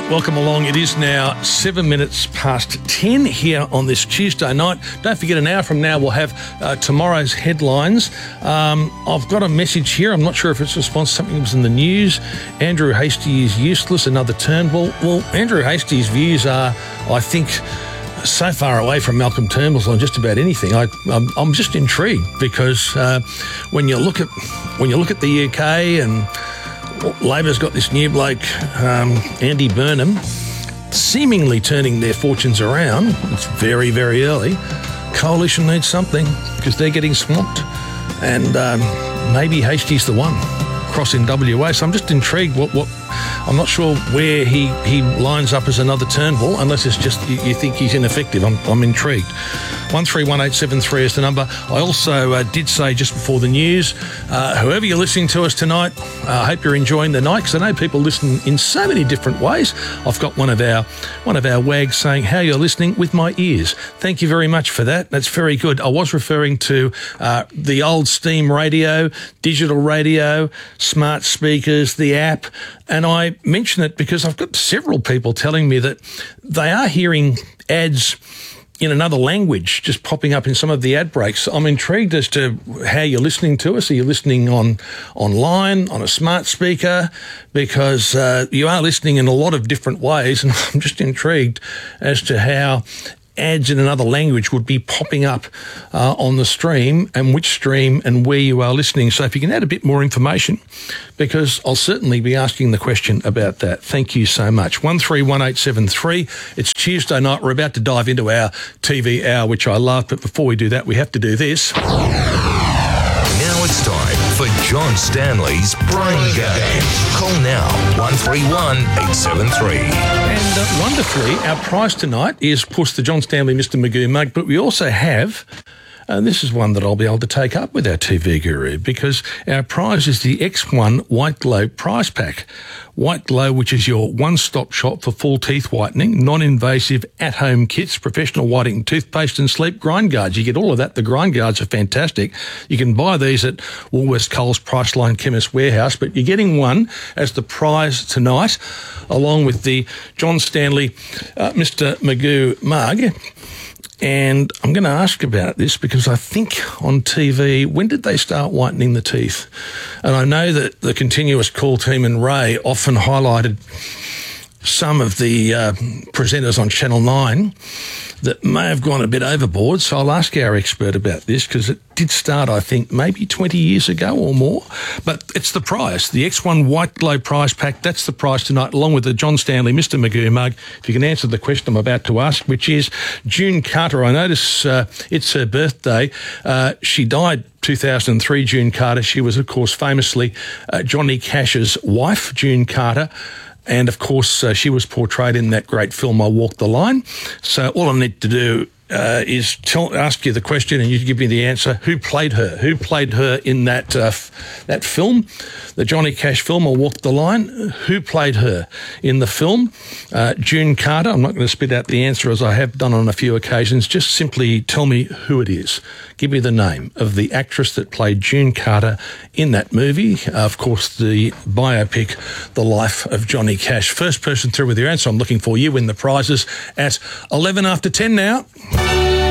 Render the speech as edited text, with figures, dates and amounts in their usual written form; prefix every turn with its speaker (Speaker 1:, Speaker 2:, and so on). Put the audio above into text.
Speaker 1: welcome along. It is now 7 minutes past 10 here on this Tuesday night. Don't forget, an hour from now we'll have tomorrow's headlines. I've got a message here. I'm not sure if it's a response to something that was in the news. Andrew Hastie is useless, another Turnbull. Well, Andrew Hastie's views are, I think, so far away from Malcolm Turnbull's on just about anything. I'm just intrigued because when you look at the UK and Labor's got this new bloke, Andy Burnham, seemingly turning their fortunes around. It's very, very early. Coalition needs something because they're getting swamped, and maybe Hastie's the one crossing WA. So I'm just intrigued. What I'm not sure where he lines up as another Turnbull, unless it's just you think he's ineffective. I'm intrigued. 131873 is the number. I also did say just before the news, whoever you're listening to us tonight, I hope you're enjoying the night, because I know people listen in so many different ways. I've got one of our wags saying, how you're listening with my ears. Thank you very much for that. That's very good. I was referring to the old steam radio, digital radio, smart speakers, the app, and I mention it because I've got several people telling me that they are hearing ads in another language just popping up in some of the ad breaks. I'm intrigued as to how you're listening to us. Are you listening online, on a smart speaker? Because you are listening in a lot of different ways, and I'm just intrigued as to how ads in another language would be popping up on the stream, and which stream and where you are listening. So if you can add a bit more information, because I'll certainly be asking the question about that. Thank you so much. 131873. It's Tuesday night. We're about to dive into our TV hour, which I love. But before we do that, we have to do this.
Speaker 2: Now it's time for John Stanley's Brain Game. Call now, 131873.
Speaker 1: And wonderfully, our prize tonight is, of course, the John Stanley Mr. Magoo mug, but we also have, and this is one that I'll be able to take up with our TV guru, because our prize is the X1 White Glow prize pack. White Glow, which is your one-stop shop for full teeth whitening, non-invasive at-home kits, professional whitening toothpaste and sleep grind guards. You get all of that. The grind guards are fantastic. You can buy these at Woolworths, Coles, Priceline, Chemist Warehouse, but you're getting one as the prize tonight, along with the John Stanley Mr. Magoo mug. And I'm going to ask about this because I think on TV, when did they start whitening the teeth? And I know that the Continuous Call team and Ray often highlighted some of the presenters on Channel 9 that may have gone a bit overboard. So I'll ask our expert about this, because it did start, I think, maybe 20 years ago or more. But it's the prize, the X1 White Glow prize pack. That's the prize tonight, along with the John Stanley Mr. Magoo mug. If you can answer the question I'm about to ask, which is June Carter. I notice it's her birthday. She died 2003, June Carter. She was, of course, famously Johnny Cash's wife, June Carter. And, of course, she was portrayed in that great film, I Walk the Line. So all I need to do is ask you the question and you give me the answer. Who played her? Who played her in that film, the Johnny Cash film, I Walk the Line? Who played her in the film? June Carter. I'm not going to spit out the answer as I have done on a few occasions. Just simply tell me who it is. Give me the name of the actress that played June Carter in that movie. Of course, the biopic, The Life of Johnny Cash. First person through with your answer. I'm looking for you. Win the prizes at 11 after 10 now.